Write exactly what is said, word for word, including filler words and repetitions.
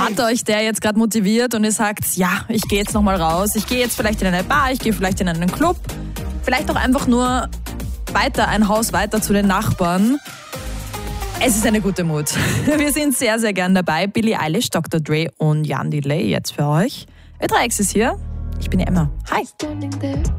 Hat euch der jetzt gerade motiviert und ihr sagt, ja, ich gehe jetzt nochmal raus, ich gehe jetzt vielleicht in eine Bar, ich gehe vielleicht in einen Club, vielleicht auch einfach nur weiter, ein Haus weiter zu den Nachbarn. Es ist eine gute Mut. Wir sind sehr, sehr gern dabei. Billie Eilish, Doktor Dre und Jan Delay jetzt für euch. Ö drei X ist hier. Ich bin die Emma. Hi.